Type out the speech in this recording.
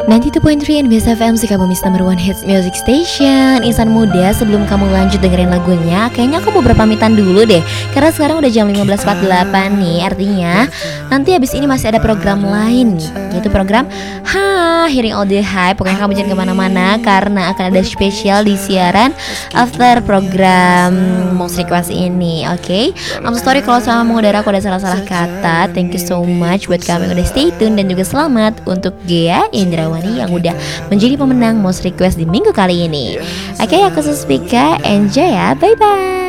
92.3 NBS FM Sukabumi number one hits music station. Insan muda, sebelum kamu lanjut dengerin lagunya, kayaknya aku mau berpamitan dulu deh, karena sekarang udah jam 15.48 nih. Artinya nanti habis ini masih ada program lain nih, yaitu program Hearing All The Hype. Pokoknya kamu jangan kemana-mana, karena akan ada spesial di siaran after program Most Request ini. Oke, I'm sorry kalau sama mengudara aku ada salah-salah kata. Thank you so much buat kamu yang udah stay tune, dan juga selamat untuk Gea Indrawani yang udah menjadi pemenang Most Request di minggu kali ini. Oke, aku Suspika, enjoy ya, bye bye.